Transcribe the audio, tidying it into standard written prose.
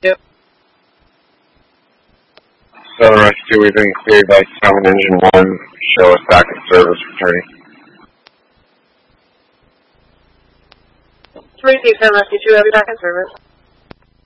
Yep. Southern Rescue, we've been cleared by 7 Engine 1. Show us back in service returning. 3 Southern Rescue 2, I'll be back in service.